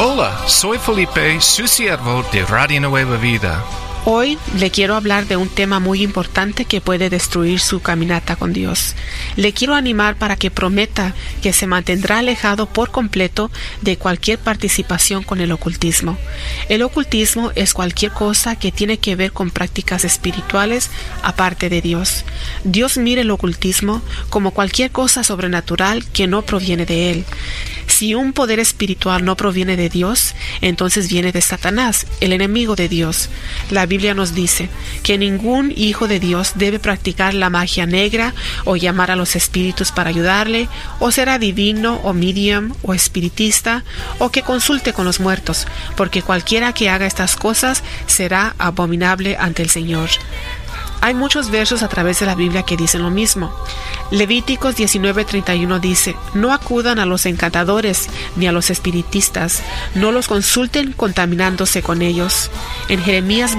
Hola, soy Felipe, su siervo de Radio Nueva Vida. Hoy le quiero hablar de un tema muy importante que puede destruir su caminata con Dios. Le quiero animar para que prometa que se mantendrá alejado por completo de cualquier participación con el ocultismo. El ocultismo es cualquier cosa que tiene que ver con prácticas espirituales aparte de Dios. Dios mira el ocultismo como cualquier cosa sobrenatural que no proviene de Él. Si un poder espiritual no proviene de Dios, entonces viene de Satanás, el enemigo de Dios. La Biblia nos dice que ningún hijo de Dios debe practicar la magia negra o llamar a los espíritus para ayudarle, o ser adivino o medium o espiritista, o que consulte con los muertos, porque cualquiera que haga estas cosas será abominable ante el Señor. Hay muchos versos a través de la Biblia que dicen lo mismo. Levíticos 19:31 dice: no acudan a los encantadores ni a los espiritistas, no los consulten contaminándose con ellos. En Jeremías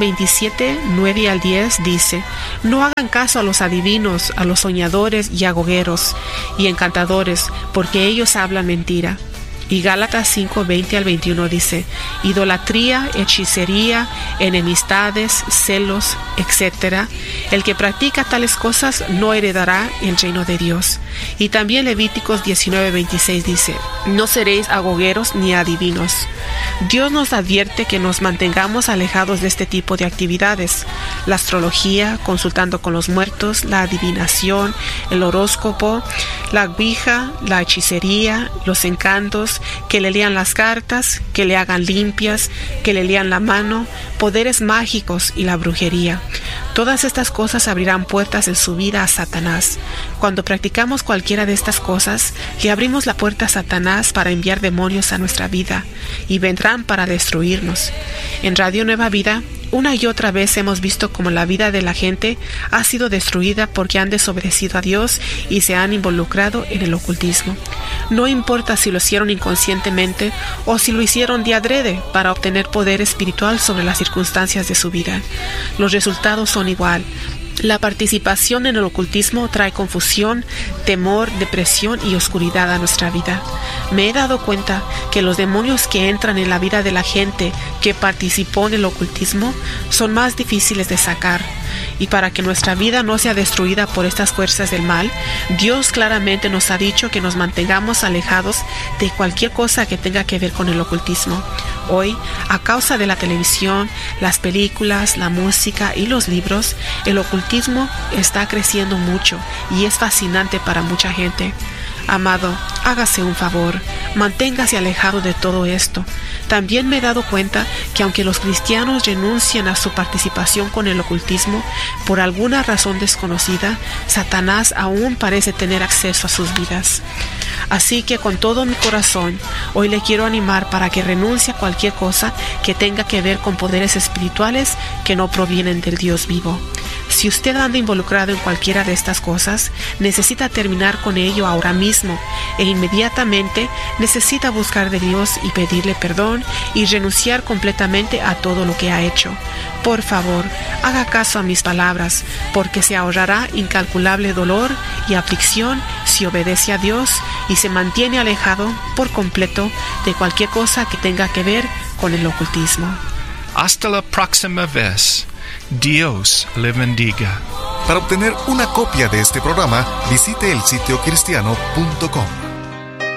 27:9 al 10 dice: no hagan caso a los adivinos, a los soñadores y agogueros y encantadores, porque ellos hablan mentira. Y Gálatas 5:20 al 21 dice: idolatría, hechicería, enemistades, celos, etc. El que practica tales cosas no heredará el reino de Dios. Y también Levíticos 19:26 dice: no seréis agogueros ni adivinos. Dios nos advierte que nos mantengamos alejados de este tipo de actividades. La astrología, consultando con los muertos, la adivinación, el horóscopo, la ouija, la hechicería, los encantos, que le lean las cartas, que le hagan limpias, que le lean la mano, poderes mágicos y la brujería. Todas estas cosas abrirán puertas en su vida a Satanás. Cuando practicamos cualquiera de estas cosas, le abrimos la puerta a Satanás para enviar demonios a nuestra vida, y vendrán para destruirnos. En Radio Nueva Vida, una y otra vez hemos visto cómo la vida de la gente ha sido destruida porque han desobedecido a Dios y se han involucrado en el ocultismo. No importa si lo hicieron inconscientemente o si lo hicieron de adrede para obtener poder espiritual sobre las circunstancias de su vida. Los resultados son igual. La participación en el ocultismo trae confusión, temor, depresión y oscuridad a nuestra vida. Me he dado cuenta que los demonios que entran en la vida de la gente que participó en el ocultismo son más difíciles de sacar. Y para que nuestra vida no sea destruida por estas fuerzas del mal, Dios claramente nos ha dicho que nos mantengamos alejados de cualquier cosa que tenga que ver con el ocultismo. Hoy, a causa de la televisión, las películas, la música y los libros, el ocultismo está creciendo mucho y es fascinante para mucha gente. Amado, hágase un favor, manténgase alejado de todo esto. También me he dado cuenta que aunque los cristianos renuncian a su participación con el ocultismo, por alguna razón desconocida, Satanás aún parece tener acceso a sus vidas. Así que con todo mi corazón, hoy le quiero animar para que renuncie a cualquier cosa que tenga que ver con poderes espirituales que no provienen del Dios vivo. Si usted anda involucrado en cualquiera de estas cosas, necesita terminar con ello ahora mismo e inmediatamente necesita buscar de Dios y pedirle perdón y renunciar completamente a todo lo que ha hecho. Por favor, haga caso a mis palabras, porque se ahorrará incalculable dolor y aflicción si obedece a Dios y se mantiene alejado por completo de cualquier cosa que tenga que ver con el ocultismo. Hasta la próxima vez. Dios le bendiga. Para obtener una copia de este programa, visite el sitio cristiano.com.